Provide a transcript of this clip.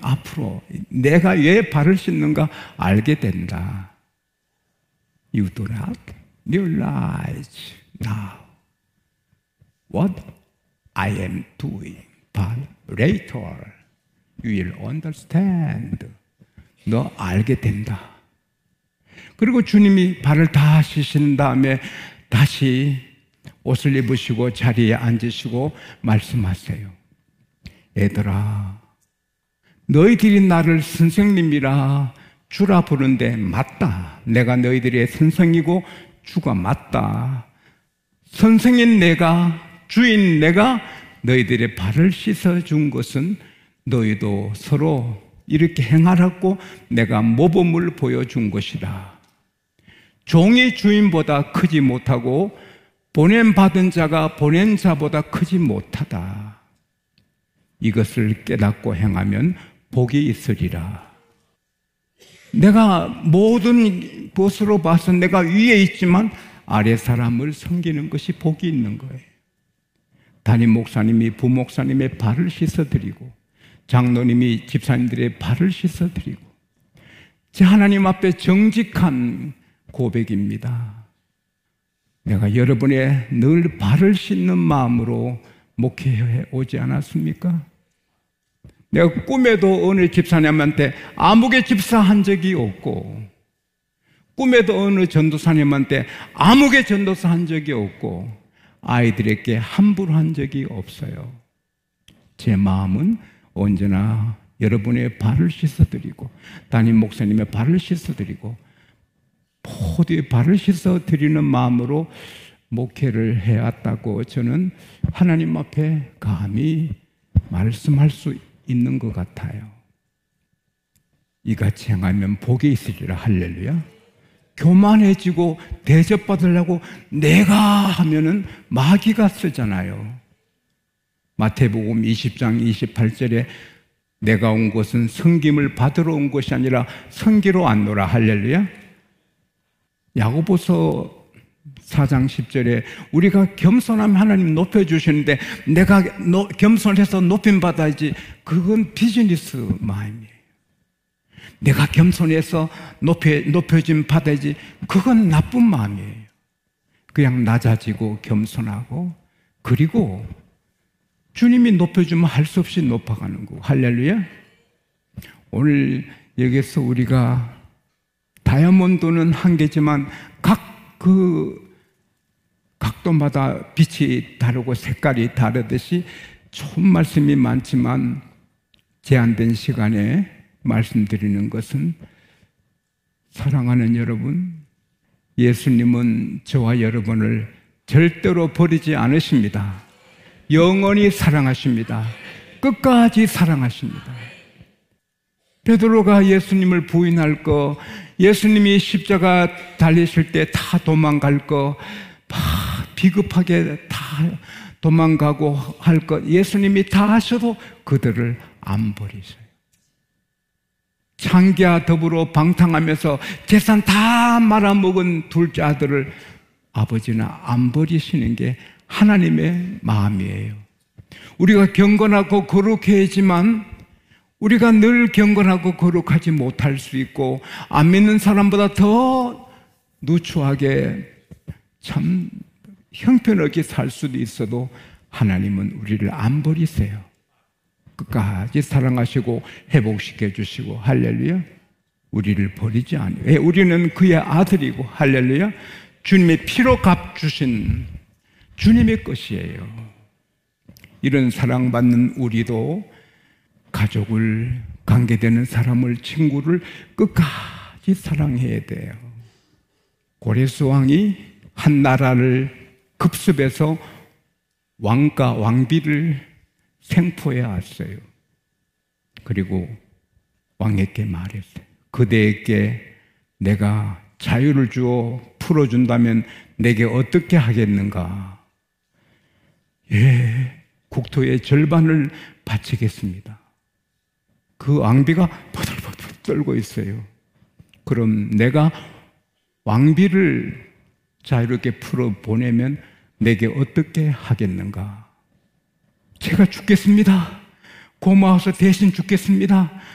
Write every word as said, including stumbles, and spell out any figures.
앞으로 내가 왜 발을 씻는가 알게 된다. You do not realize now what I am doing, but later you will understand. 너 알게 된다. 그리고 주님이 발을 다 씻은 다음에 다시 옷을 입으시고 자리에 앉으시고 말씀하세요. 얘들아, 너희들이 나를 선생님이라 주라 부르는데 맞다. 내가 너희들의 선생이고 주가 맞다. 선생인 내가, 주인 내가 너희들의 발을 씻어준 것은 너희도 서로 이렇게 행하라고 내가 모범을 보여준 것이다. 종이 주인보다 크지 못하고 보냄받은 자가 보낸 자보다 크지 못하다. 이것을 깨닫고 행하면 복이 있으리라. 내가 모든 것으로 봐서 내가 위에 있지만 아래 사람을 섬기는 것이 복이 있는 거예요. 담임 목사님이 부목사님의 발을 씻어드리고 장로님이 집사님들의 발을 씻어드리고 제 하나님 앞에 정직한 고백입니다. 내가 여러분의 늘 발을 씻는 마음으로 목회해 오지 않았습니까? 내가 꿈에도 어느 집사님한테 아무개 집사 한 적이 없고 꿈에도 어느 전도사님한테 아무개 전도사 한 적이 없고 아이들에게 함부로 한 적이 없어요. 제 마음은 언제나 여러분의 발을 씻어드리고 담임 목사님의 발을 씻어드리고 모두의 발을 씻어드리는 마음으로 목회를 해왔다고 저는 하나님 앞에 감히 말씀할 수 있는 것 같아요. 이같이 행하면 복이 있으리라. 할렐루야. 교만해지고 대접받으려고 내가 하면은 마귀가 쓰잖아요. 마태복음 이십 장 이십팔 절에 내가 온 것은 섬김을 받으러 온 것이 아니라 섬기러 왔노라. 할렐루야. 야고보서 사 장 십 절에 우리가 겸손하면 하나님 높여주시는데 내가 노, 겸손해서 높임받아야지, 그건 비즈니스 마음이에요. 내가 겸손해서 높여, 높여짐 받아야지, 그건 나쁜 마음이에요. 그냥 낮아지고 겸손하고 그리고 주님이 높여주면 할 수 없이 높아가는 거고. 할렐루야. 오늘 여기서 우리가 다이아몬드는 한 개지만 각 그 각도마다 빛이 다르고 색깔이 다르듯이 좋은 말씀이 많지만 제한된 시간에 말씀드리는 것은, 사랑하는 여러분, 예수님은 저와 여러분을 절대로 버리지 않으십니다. 영원히 사랑하십니다. 끝까지 사랑하십니다. 베드로가 예수님을 부인할 거, 예수님이 십자가 달리실 때 다 도망갈 거, 막 비급하게 다 도망가고 할 것, 예수님이 다 하셔도 그들을 안 버리세요. 창기와 더불어 방탕하면서 재산 다 말아먹은 둘째 아들을 아버지는 안 버리시는 게 하나님의 마음이에요. 우리가 경건하고 거룩해야지만 우리가 늘 경건하고 거룩하지 못할 수 있고 안 믿는 사람보다 더 누추하게 참 형편없게 살 수도 있어도 하나님은 우리를 안 버리세요. 끝까지 사랑하시고 회복시켜 주시고, 할렐루야. 우리를 버리지 않아요. 왜? 우리는 그의 아들이고, 할렐루야. 주님의 피로 값주신 주님의 것이에요. 이런 사랑받는 우리도 가족을, 관계되는 사람을, 친구를 끝까지 사랑해야 돼요. 고레스 왕이 한 나라를 급습해서 왕가, 왕비를 생포해 왔어요. 그리고 왕에게 말했어요. 그대에게 내가 자유를 주어 풀어준다면 내게 어떻게 하겠는가? 예, 국토의 절반을 바치겠습니다. 그 왕비가 버들버들 떨고 있어요. 그럼 내가 왕비를 자유롭게 풀어 보내면 내게 어떻게 하겠는가? 제가 죽겠습니다. 고마워서 대신 죽겠습니다.